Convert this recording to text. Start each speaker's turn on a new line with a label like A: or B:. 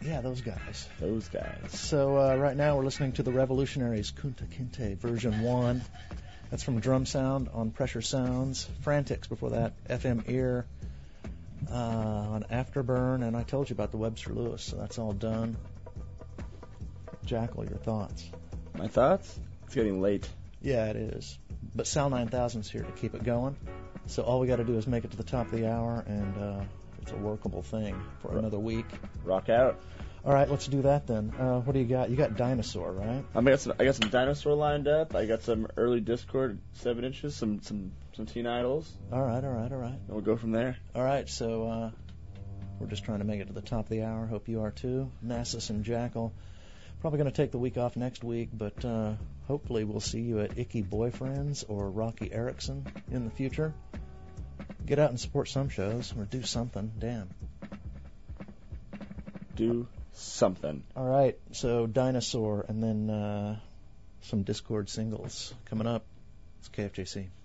A: Yeah, those guys.
B: Those guys.
A: So right now we're listening to the Revolutionaries Kunta Kinte version 1. That's from Drum Sound on Pressure Sounds. Frantics before that, FM Ear on Afterburn. And I told you about the Webster Lewis, so that's all done. Jackal, your thoughts?
B: My thoughts? It's getting late.
A: Yeah, it is. But Sal 9000's here to keep it going. So all we got to do is make it to the top of the hour, and it's a workable thing for another week.
B: Rock out.
A: All right, let's do that then. What do you got? You got Dinosaur, right?
B: I got some Dinosaur lined up. I got some early Discord 7 inches, some Teen Idols.
A: All right.
B: And we'll go from there.
A: All right, so we're just trying to make it to the top of the hour. Hope you are too. Nasus and Jackal. Probably going to take the week off next week, but hopefully we'll see you at Icky Boyfriends or Rocky Erickson in the future. Get out and support some shows or do something. Damn.
B: Do something.
A: All right, so Dinosaur and then some Discord singles coming up. It's KFJC.